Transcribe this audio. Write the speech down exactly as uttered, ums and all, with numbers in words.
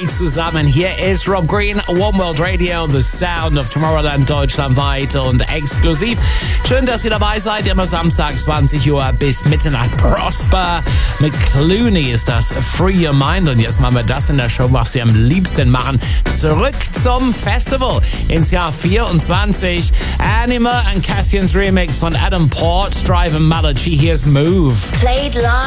Hi zusammen, hier ist Rob Green, One World Radio, the sound of Tomorrowland deutschlandweit und exklusiv. Schön, dass ihr dabei seid, immer Samstag zwanzig Uhr bis Mitternacht. Prosper McClooney ist das, Free Your Mind. Und jetzt machen wir das in der Show, was wir am liebsten machen. Zurück zum Festival ins Jahr vierundzwanzig. Anima and Cassian's Remix von Adam Port, Drive and Malachi. Here's Move. Played live.